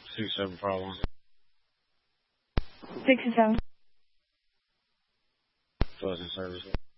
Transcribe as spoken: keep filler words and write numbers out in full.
Six seven five one. Six and seven. Fuzz and service.